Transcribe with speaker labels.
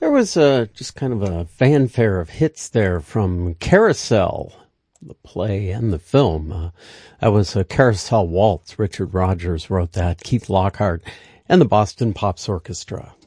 Speaker 1: There was just kind of a fanfare of hits there from Carousel, the play and the film. That was a Carousel Waltz. Richard Rodgers wrote that, Keith Lockhart, and the Boston Pops Orchestra.